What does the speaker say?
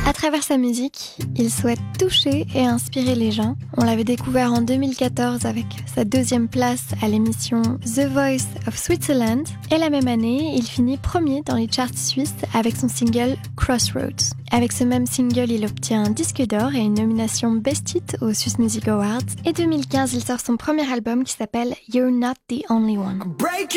À travers sa musique, il souhaite toucher et inspirer les gens. On l'avait découvert en 2014 avec sa 2e place à l'émission The Voice of Switzerland. Et la même année, il finit premier dans les charts suisses avec son single Crossroads. Avec ce même single, il obtient un disque d'or et une nomination Best Hit aux Swiss Music Awards. Et 2015, il sort son premier album qui s'appelle You're Not the Only One.